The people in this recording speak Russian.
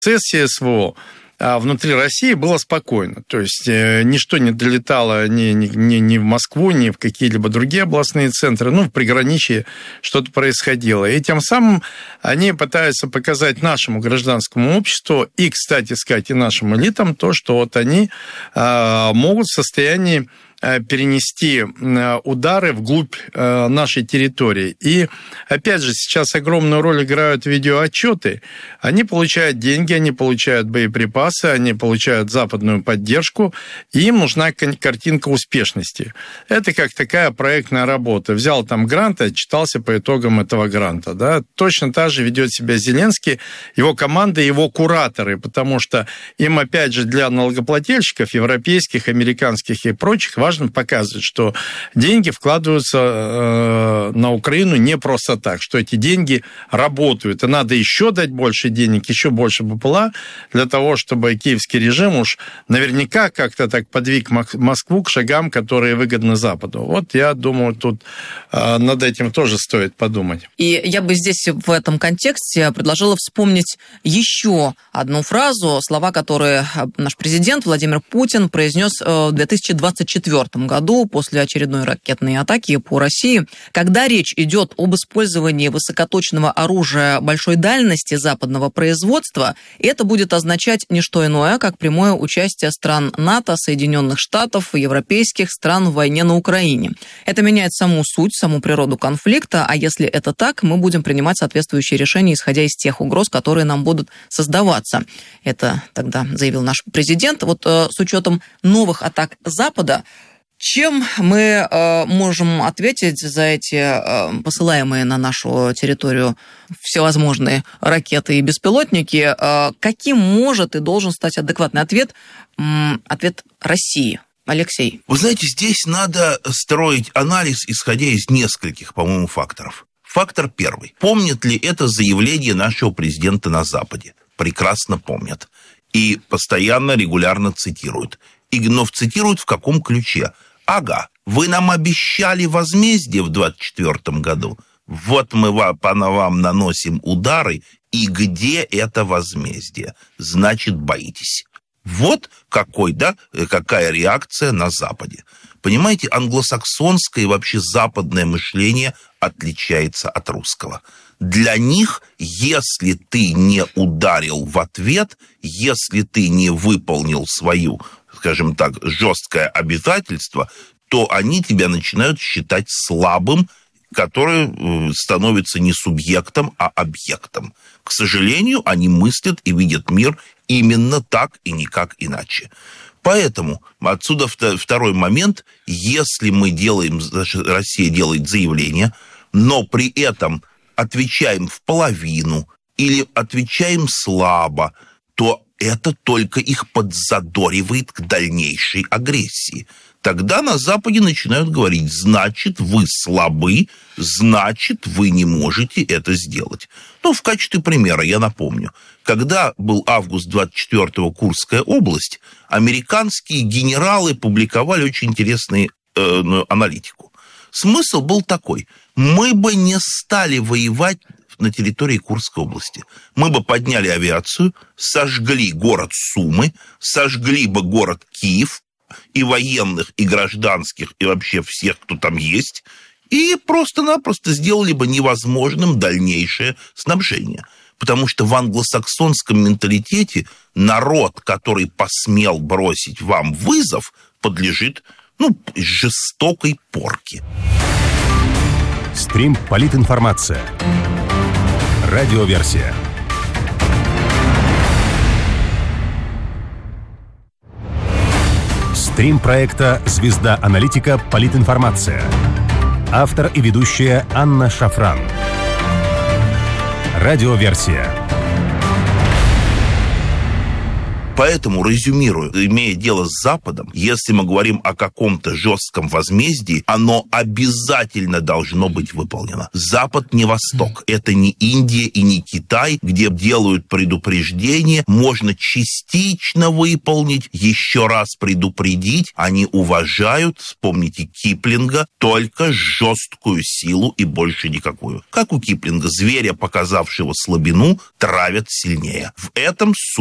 процессе СВО внутри России было спокойно. То есть ничто не долетало ни в Москву, ни в какие-либо другие областные центры. В приграничье что-то происходило. И тем самым они пытаются показать нашему гражданскому обществу и, кстати сказать, и нашим элитам то, что вот они могут в состоянии перенести удары вглубь нашей территории. И, опять же, сейчас огромную роль играют видеоотчеты. Они получают деньги, они получают боеприпасы, они получают западную поддержку, и им нужна картинка успешности. Это как такая проектная работа. Взял там грант, отчитался по итогам этого гранта. Да? Точно так же ведет себя Зеленский, его команда, его кураторы, потому что им, опять же, для налогоплательщиков, европейских, американских и прочих, важно показывать, что деньги вкладываются на Украину не просто так, что эти деньги работают, и надо еще дать больше денег, еще больше БПЛА для того, чтобы киевский режим уж наверняка как-то так подвиг Москву к шагам, которые выгодны Западу. Вот я думаю, тут над этим тоже стоит подумать. И я бы здесь в этом контексте предложила вспомнить еще одну фразу, слова, которые наш президент Владимир Путин произнес в 2024 году после очередной ракетной атаки по России. Когда речь идет об использовании высокоточного оружия большой дальности западного производства, это будет означать не что иное, как прямое участие стран НАТО, Соединенных Штатов и европейских стран в войне на Украине. Это меняет саму суть, саму природу конфликта, а если это так, мы будем принимать соответствующие решения, исходя из тех угроз, которые нам будут создаваться. Это тогда заявил наш президент. Вот с учетом новых атак Запада, чем мы можем ответить за эти посылаемые на нашу территорию всевозможные ракеты и беспилотники? Каким может и должен стать адекватный ответ? Ответ России. Алексей. Вы знаете, здесь надо строить анализ, исходя из нескольких, по-моему, факторов. Фактор первый. Помнят ли это заявление нашего президента на Западе? Прекрасно помнят. И постоянно, регулярно цитируют. Но цитируют в каком ключе? Ага, вы нам обещали возмездие в 2024 году. Вот мы вам наносим удары, и где это возмездие? Значит, боитесь. Вот какая реакция на Западе. Понимаете, англосаксонское и вообще западное мышление отличается от русского. Для них, если ты не ударил в ответ, если ты не выполнил свою, скажем так, жесткое обязательство, то они тебя начинают считать слабым, который становится не субъектом, а объектом. К сожалению, они мыслят и видят мир именно так и никак иначе. Поэтому отсюда второй момент. Если Россия делает заявление, но при этом отвечаем в половину или отвечаем слабо, то это только их подзадоривает к дальнейшей агрессии. Тогда на Западе начинают говорить: значит, вы слабы, значит, вы не можете это сделать. В качестве примера я напомню, когда был август 24-го, Курская область, американские генералы публиковали очень интересную аналитику. Смысл был такой: мы бы не стали воевать на территории Курской области. Мы бы подняли авиацию, сожгли город Сумы, сожгли бы город Киев, и военных, и гражданских, и вообще всех, кто там есть, и просто-напросто сделали бы невозможным дальнейшее снабжение. Потому что в англосаксонском менталитете народ, который посмел бросить вам вызов, подлежит, жестокой порке. Стрим «Политинформация». Радиоверсия. Стрим проекта «Звезда аналитика. Политинформация». Автор и ведущая Анна Шафран. Радиоверсия. Поэтому, резюмирую, имея дело с Западом, если мы говорим о каком-то жестком возмездии, оно обязательно должно быть выполнено. Запад не Восток. Это не Индия и не Китай, где делают предупреждение, можно частично выполнить, еще раз предупредить. Они уважают, вспомните Киплинга, только жесткую силу и больше никакую. Как у Киплинга, зверя, показавшего слабину, травят сильнее. В этом